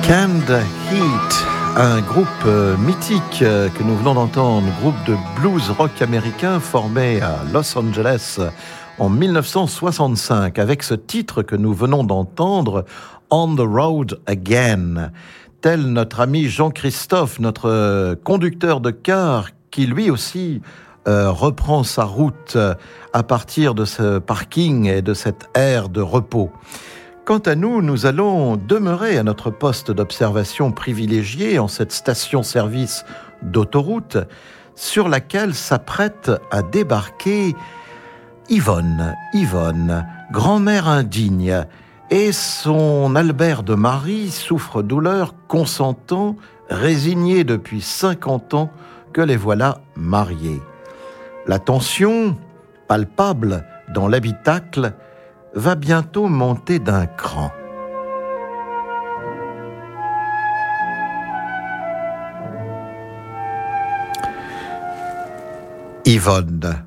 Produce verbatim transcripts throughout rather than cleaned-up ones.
Canned Heat, un groupe euh, mythique euh, que nous venons d'entendre, groupe de blues rock américain formé à Los Angeles en dix-neuf cent soixante-cinq, avec ce titre que nous venons d'entendre, On the Road Again, tel notre ami Jean-Christophe, notre euh, conducteur de car, qui lui aussi euh, reprend sa route euh, à partir de ce parking et de cette aire de repos. Quant à nous, nous allons demeurer à notre poste d'observation privilégié en cette station-service d'autoroute sur laquelle s'apprête à débarquer Yvonne, Yvonne, grand-mère indigne, et son Albert de Marie, souffre-douleur, consentant, résigné depuis cinquante ans que les voilà mariés. La tension, palpable dans l'habitacle, va bientôt monter d'un cran. Yvonne,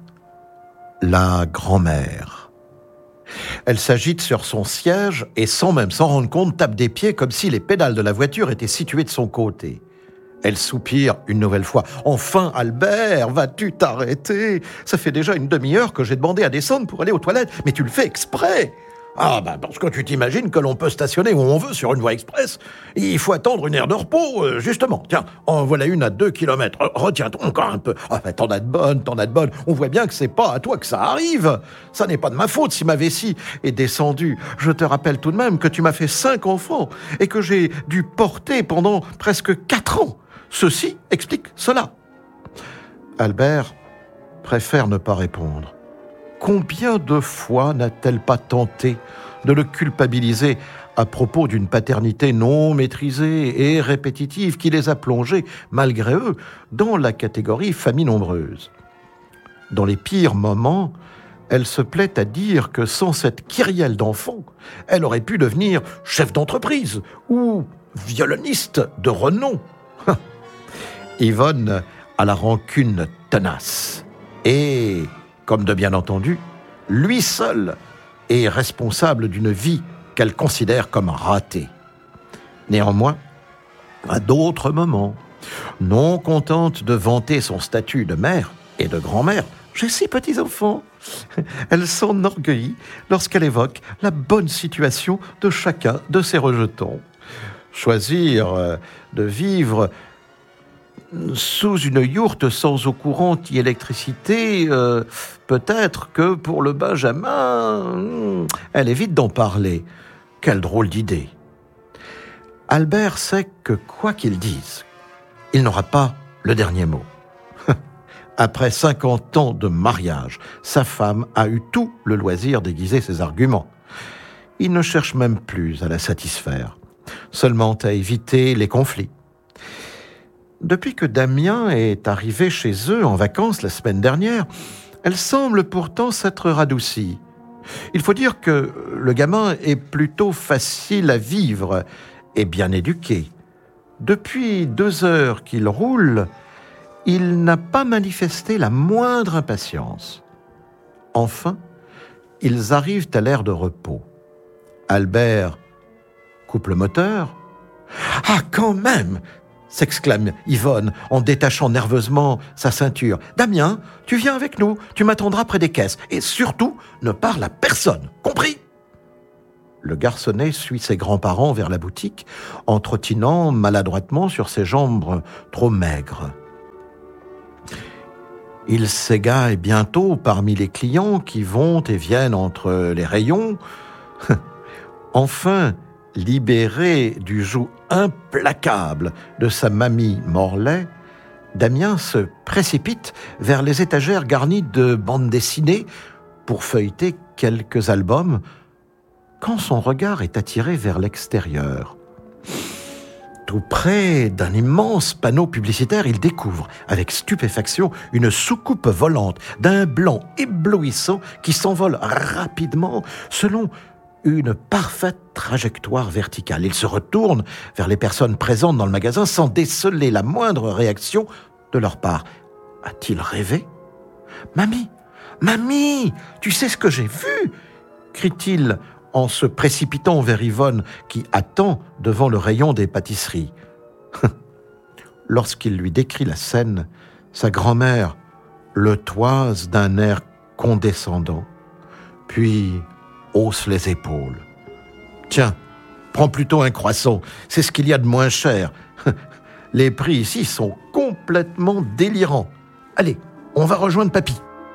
la grand-mère. Elle s'agite sur son siège et, sans même s'en rendre compte, tape des pieds comme si les pédales de la voiture étaient situées de son côté. Elle soupire une nouvelle fois. « Enfin, Albert, vas-tu t'arrêter ? Ça fait déjà une demi-heure que j'ai demandé à descendre pour aller aux toilettes, mais tu le fais exprès !» Ah, bah, parce que tu t'imagines que l'on peut stationner où on veut sur une voie express. Il faut attendre une heure de repos, euh, justement. Tiens, en voilà une à deux kilomètres. Retiens-toi encore un peu. Ah, bah, t'en as de bonnes, t'en as de bonnes. On voit bien que c'est pas à toi que ça arrive. Ça n'est pas de ma faute si ma vessie est descendue. Je te rappelle tout de même que tu m'as fait cinq enfants et que j'ai dû porter pendant presque quatre ans. Ceci explique cela. Albert préfère ne pas répondre. Combien de fois n'a-t-elle pas tenté de le culpabiliser à propos d'une paternité non maîtrisée et répétitive qui les a plongés, malgré eux, dans la catégorie famille nombreuse. Dans les pires moments, elle se plaît à dire que sans cette kyrielle d'enfants, elle aurait pu devenir chef d'entreprise ou violoniste de renom. Yvonne a la rancune tenace et, comme de bien entendu, lui seul est responsable d'une vie qu'elle considère comme ratée. Néanmoins, à d'autres moments, non contente de vanter son statut de mère et de grand-mère, j'ai six petits-enfants, elle s'enorgueillit lorsqu'elle évoque la bonne situation de chacun de ses rejetons. Choisir de vivre sous une yourte sans eau courante et électricité, euh, peut-être que pour le Benjamin, elle évite d'en parler. Quelle drôle d'idée. Albert sait que quoi qu'il dise, il n'aura pas le dernier mot. Après cinquante ans de mariage, sa femme a eu tout le loisir d'aiguiser ses arguments. Il ne cherche même plus à la satisfaire, seulement à éviter les conflits. Depuis que Damien est arrivé chez eux en vacances la semaine dernière, elle semble pourtant s'être radoucie. Il faut dire que le gamin est plutôt facile à vivre et bien éduqué. Depuis deux heures qu'il roule, il n'a pas manifesté la moindre impatience. Enfin, ils arrivent à l'aire de repos. Albert coupe le moteur. « Ah, quand même !» s'exclame Yvonne en détachant nerveusement sa ceinture. « Damien, tu viens avec nous, tu m'attendras près des caisses. Et surtout, ne parle à personne, compris ?» Le garçonnet suit ses grands-parents vers la boutique, en trottinant maladroitement sur ses jambes trop maigres. Il s'égaille bientôt parmi les clients qui vont et viennent entre les rayons. Enfin, libéré du joug implacable de sa mamie Morlaix, Damien se précipite vers les étagères garnies de bandes dessinées pour feuilleter quelques albums, quand son regard est attiré vers l'extérieur. Tout près d'un immense panneau publicitaire, il découvre avec stupéfaction une soucoupe volante d'un blanc éblouissant qui s'envole rapidement selon une parfaite trajectoire verticale. Il se retourne vers les personnes présentes dans le magasin sans déceler la moindre réaction de leur part. A-t-il rêvé ? « Mamie, mamie, tu sais ce que j'ai vu ?» crie-t-il en se précipitant vers Yvonne qui attend devant le rayon des pâtisseries. Lorsqu'il lui décrit la scène, sa grand-mère le toise d'un air condescendant, puis hausse les épaules. « Tiens, prends plutôt un croissant, c'est ce qu'il y a de moins cher. Les prix ici sont complètement délirants. Allez, on va rejoindre papy. »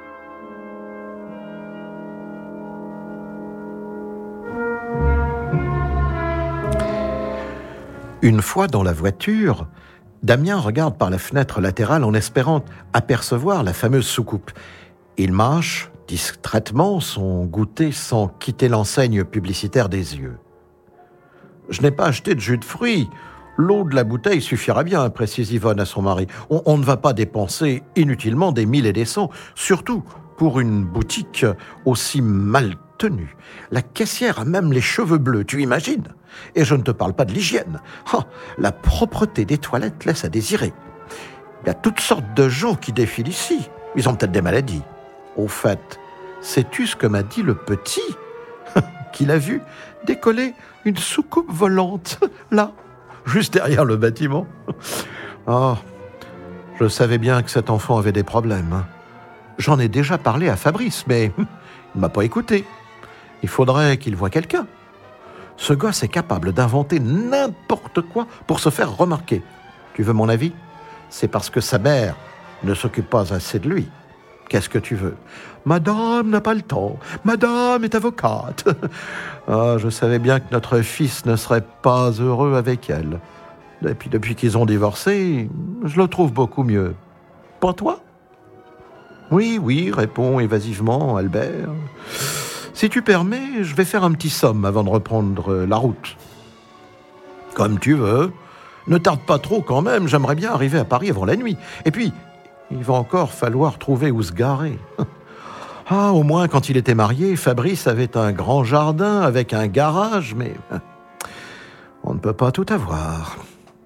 Une fois dans la voiture, Damien regarde par la fenêtre latérale en espérant apercevoir la fameuse soucoupe. Il mâche discrètement son goûter sans quitter l'enseigne publicitaire des yeux. « Je n'ai pas acheté de jus de fruits. L'eau de la bouteille suffira bien, précise Yvonne à son mari. On, on ne va pas dépenser inutilement des mille et des cents, surtout pour une boutique aussi mal tenue. La caissière a même les cheveux bleus, tu imagines ? Et je ne te parle pas de l'hygiène. Oh, la propreté des toilettes laisse à désirer. Il y a toutes sortes de gens qui défilent ici. Ils ont peut-être des maladies. Au fait, sais-tu ce que m'a dit le petit ? Qu'il a vu décoller une soucoupe volante, là, juste derrière le bâtiment. Oh, je savais bien que cet enfant avait des problèmes. J'en ai déjà parlé à Fabrice, mais il ne m'a pas écouté. Il faudrait qu'il voie quelqu'un. Ce gosse est capable d'inventer n'importe quoi pour se faire remarquer. Tu veux mon avis ? C'est parce que sa mère ne s'occupe pas assez de lui. Qu'est-ce que tu veux ? Madame n'a pas le temps. Madame est avocate. Ah, je savais bien que notre fils ne serait pas heureux avec elle. Et puis depuis qu'ils ont divorcé, je le trouve beaucoup mieux. Pas toi ? Oui, oui, répond évasivement Albert. Si tu permets, je vais faire un petit somme avant de reprendre la route. Comme tu veux. Ne tarde pas trop quand même, j'aimerais bien arriver à Paris avant la nuit. Et puis, il va encore falloir trouver où se garer. Ah, au moins, quand il était marié, Fabrice avait un grand jardin avec un garage, mais on ne peut pas tout avoir.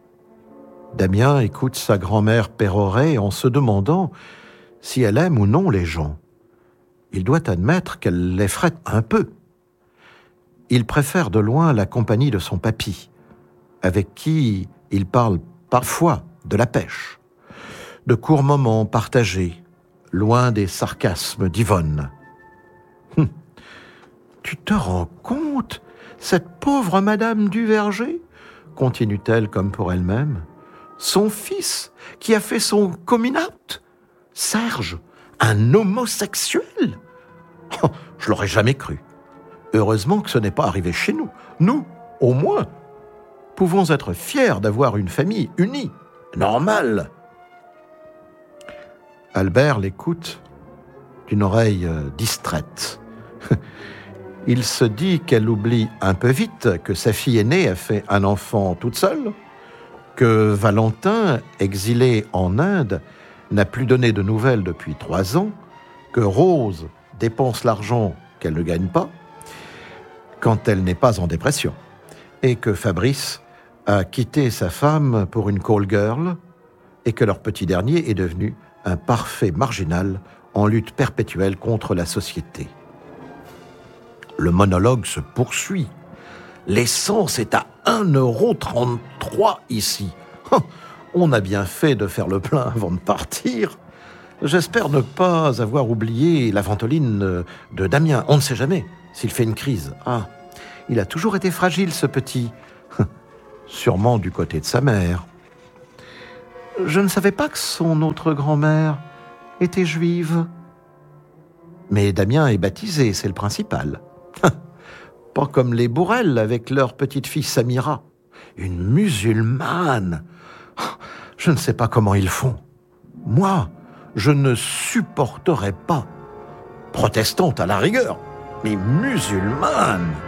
Damien écoute sa grand-mère pérorer en se demandant si elle aime ou non les gens. Il doit admettre qu'elle l'effraie un peu. Il préfère de loin la compagnie de son papy, avec qui il parle parfois de la pêche, de courts moments partagés, loin des sarcasmes d'Yvonne. Hum. Tu te rends compte, cette pauvre Madame Duverger, continue-t-elle comme pour elle-même, son fils qui a fait son coming out, Serge, un homosexuel ? Oh, je l'aurais jamais cru. Heureusement que ce n'est pas arrivé chez nous. Nous, au moins, pouvons être fiers d'avoir une famille unie, normale. Albert l'écoute d'une oreille euh, distraite. Il se dit qu'elle oublie un peu vite que sa fille aînée a fait un enfant toute seule, que Valentin, exilé en Inde, n'a plus donné de nouvelles depuis trois ans, que Rose dépense l'argent qu'elle ne gagne pas, quand elle n'est pas en dépression, et que Fabrice a quitté sa femme pour une call girl, et que leur petit dernier est devenu un parfait marginal en lutte perpétuelle contre la société. Le monologue se poursuit. L'essence est à un euro trente-trois ici. On a bien fait de faire le plein avant de partir. J'espère ne pas avoir oublié la ventoline de Damien. On ne sait jamais s'il fait une crise. Ah, il a toujours été fragile, ce petit. Sûrement du côté de sa mère. Je ne savais pas que son autre grand-mère était juive. Mais Damien est baptisé, c'est le principal. Pas comme les Bourrel avec leur petite fille Samira. Une musulmane. Je ne sais pas comment ils font. Moi, je ne supporterais pas. Protestante à la rigueur, mais musulmane.